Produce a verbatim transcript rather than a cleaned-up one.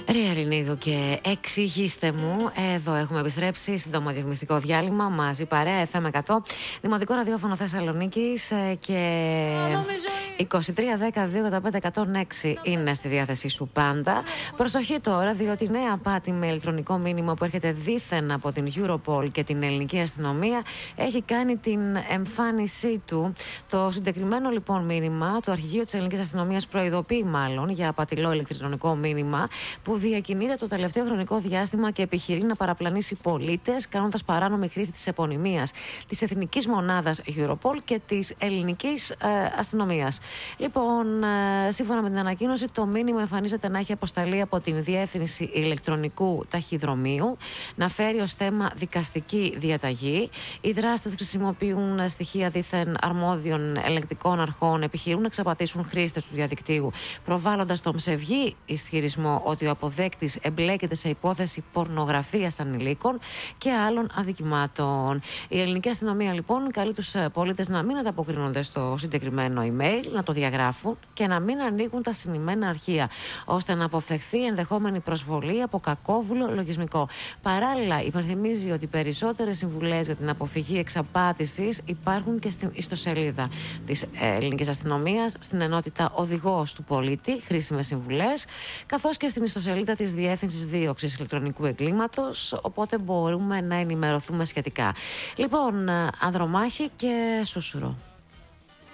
Ρε Ελληνίδου, και εξηγήστε μου. Εδώ έχουμε επιστρέψει. Σύντομο διαφημιστικό διάλειμμα. Μαζί παρέα εφ εμ εκατό, Δημοτικό Ραδιόφωνο Θεσσαλονίκης, και είκοσι τρία δέκα δύο ογδόντα πέντε εκατόν έξι είναι στη διάθεσή σου πάντα. Προσοχή τώρα, διότι η νέα απάτη με ηλεκτρονικό μήνυμα που έρχεται δήθεν από την Europol και την ελληνική αστυνομία έχει κάνει την εμφάνισή του. Το συγκεκριμένο λοιπόν μήνυμα του Αρχηγείου της Ελληνικής Αστυνομίας προειδοποιεί μάλλον για απατηλό ηλεκτρονικό μήνυμα που διακινείται το τελευταίο χρονικό διάστημα και επιχειρεί να παραπλανήσει πολίτες, κάνοντας παράνομη χρήση της επωνυμίας της Εθνικής Μονάδας Europol και της Ελληνικής ε, Αστυνομίας. Λοιπόν, ε, σύμφωνα με την ανακοίνωση, το μήνυμα εμφανίζεται να έχει αποσταλεί από την Διεύθυνση Ηλεκτρονικού Ταχυδρομείου, να φέρει ως θέμα δικαστική διαταγή. Οι δράστες χρησιμοποιούν στοιχεία δήθεν αρμόδιων ελεγκτικών αρχών, επιχειρούν να εξαπατήσουν χρήστες του διαδικτύου, προβάλλοντας τον ψευδή ισχυρισμό ότι ο αποδέκτης εμπλέκεται σε υπόθεση πορνογραφίας ανηλίκων και άλλων αδικημάτων. Η ελληνική αστυνομία λοιπόν καλεί τους πολίτες να μην ανταποκρίνονται στο συγκεκριμένο email, να το διαγράφουν και να μην ανοίγουν τα συνημμένα αρχεία, ώστε να αποφευχθεί ενδεχόμενη προσβολή από κακόβουλο λογισμικό. Παράλληλα, υπενθυμίζει ότι περισσότερες συμβουλές για την αποφυγή εξαπάτησης υπάρχουν και στην ιστοσελίδα της ελληνικής αστυνομίας, στην ενότητα Οδηγός του Πολίτη, χρήσιμες συμβουλές, καθώς και στην ιστοσελίδα της Διεύθυνσης Δίωξης Ηλεκτρονικού Εγκλήματος, οπότε μπορούμε να ενημερωθούμε σχετικά. Λοιπόν, Ανδρομάχη και Σούσουρο.